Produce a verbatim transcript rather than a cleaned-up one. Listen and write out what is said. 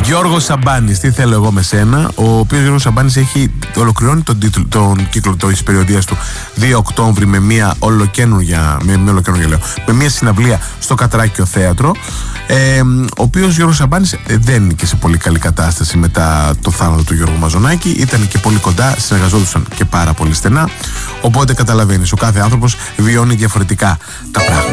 Γιώργος Σαμπάνης, τι θέλω εγώ με σένα. Ο οποίος Γιώργος Σαμπάνης έχει ολοκληρώνει τον, τίτλο, τον κύκλο της περιοδίας του δύο Οκτώβρη με μια ολοκαίνουργια, με, με, ολοκαίνουργια λέω, με μια συναυλία στο Κατράκιο Θέατρο. Ε, ο οποίος Γιώργος Σαμπάνης δεν είναι και σε πολύ καλή κατάσταση μετά το θάνατο του Γιώργου Μαζονάκη. Ήταν και πολύ κοντά, συνεργαζόντουσαν και πάρα πολύ στενά. Οπότε καταλαβαίνεις, ο κάθε άνθρωπος βιώνει διαφορετικά τα πράγματα.